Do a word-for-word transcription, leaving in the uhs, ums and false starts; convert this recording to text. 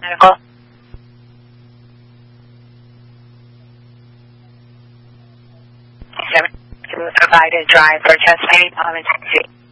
medical. Seven, to provide a drive for chest pain, um, and